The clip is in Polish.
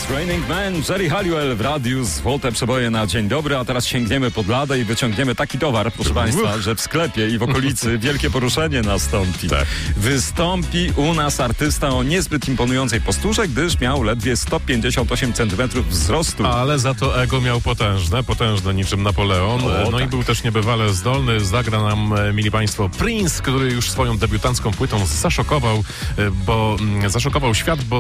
Raining Man, Jerry Halliwell w radiu, złote przeboje na dzień dobry, a teraz sięgniemy pod ladę i wyciągniemy taki towar, proszę Państwa, że w sklepie i w okolicy wielkie poruszenie nastąpi. Tak. Wystąpi u nas artysta o niezbyt imponującej posturze, gdyż miał ledwie 158 cm wzrostu. Ale za to ego miał potężne niczym Napoleon. No tak. i był też niebywale zdolny. Zagra nam, mili Państwo, Prince, który już swoją debiutancką płytą zaszokował świat, bo